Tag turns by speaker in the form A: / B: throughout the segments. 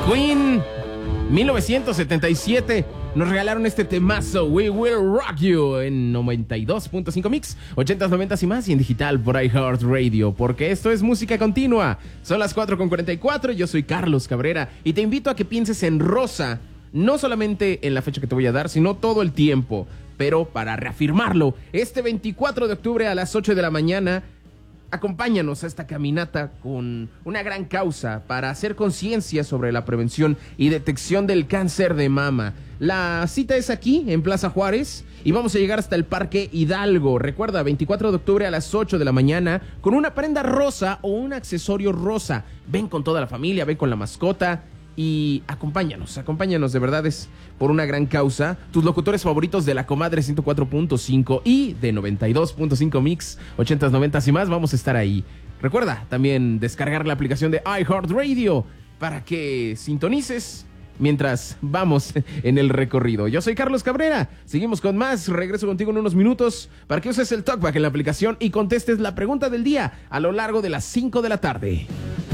A: Queen, 1977, nos regalaron este temazo, We Will Rock You, en 92.5 Mix, 80s, 90s y más, y en digital por iHeartRadio, porque esto es música continua. Son las 4:44, yo soy Carlos Cabrera, y te invito a que pienses en Rosa, no solamente en la fecha que te voy a dar, sino todo el tiempo. Pero para reafirmarlo, este 24 de octubre a las 8 de la mañana, acompáñanos a esta caminata con una gran causa para hacer conciencia sobre la prevención y detección del cáncer de mama. La cita es aquí, en Plaza Juárez, y vamos a llegar hasta el Parque Hidalgo. Recuerda, 24 de octubre a las 8 de la mañana, con una prenda rosa o un accesorio rosa. Ven con toda la familia, ven con la mascota y acompáñanos, de verdad es por una gran causa. Tus locutores favoritos de La Comadre 104.5 y de 92.5 Mix, 80s, 90s y más, vamos a estar ahí. Recuerda también descargar la aplicación de iHeartRadio para que sintonices mientras vamos en el recorrido. Yo soy Carlos Cabrera, seguimos con más, regreso contigo en unos minutos para que uses el TalkBack en la aplicación y contestes la pregunta del día a lo largo de las 5 de la tarde.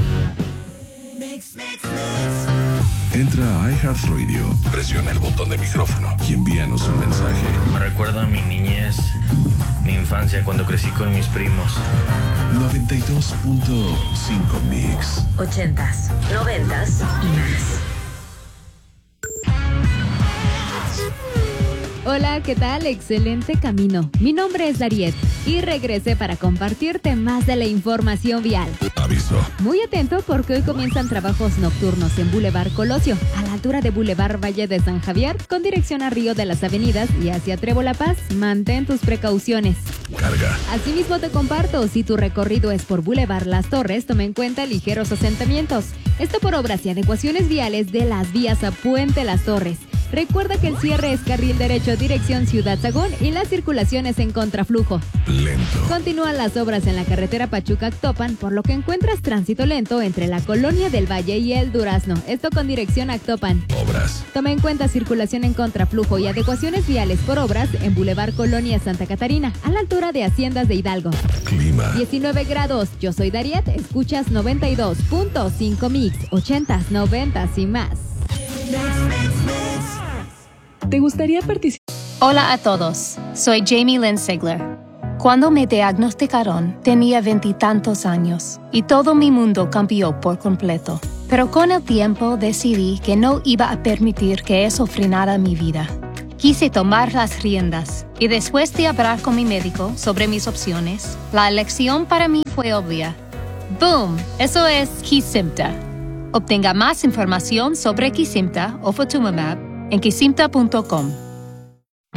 B: Entra a iHeartRadio, presiona el botón de micrófono y envíanos un mensaje.
C: Me recuerda a mi niñez, mi infancia cuando crecí con mis primos.
B: 92.5 Mix.
D: 80s, 90s y más.
E: Hola, ¿qué tal? Excelente camino. Mi nombre es Dariet y regresé para compartirte más de la información vial.
B: Aviso.
E: Muy atento porque hoy comienzan trabajos nocturnos en Boulevard Colosio, a la altura de Boulevard Valle de San Javier, con dirección a Río de las Avenidas y hacia Trevo La Paz. Mantén tus precauciones.
B: Carga.
E: Asimismo te comparto, si tu recorrido es por Boulevard Las Torres, toma en cuenta ligeros asentamientos. Esto por obras y adecuaciones viales de las vías a Puente Las Torres. Recuerda que el cierre es carril derecho dirección Ciudad Sagún y la circulación es en contraflujo.
B: Lento.
E: Continúan las obras en la carretera Pachuca-Actopan, por lo que encuentras tránsito lento entre la Colonia del Valle y el Durazno. Esto con dirección a Actopan.
B: Obras.
E: Toma en cuenta circulación en contraflujo y adecuaciones viales por obras en Boulevard Colonia Santa Catarina, a la altura de Haciendas de Hidalgo.
B: Clima.
E: 19 grados. Yo soy Dariet. Escuchas 92.5 Mix, 80s, 90s y más.
F: ¿Te gustaría participar?
G: Hola a todos, soy Jamie Lynn Sigler. Cuando me diagnosticaron, tenía 20 y tantos años y todo mi mundo cambió por completo. Pero con el tiempo decidí que no iba a permitir que eso frenara mi vida. Quise tomar las riendas y después de hablar con mi médico sobre mis opciones, la elección para mí fue obvia. ¡Boom! Eso es Kesimpta. Obtenga más información sobre Kesimpta o Ofatumumab en kesimpta.com.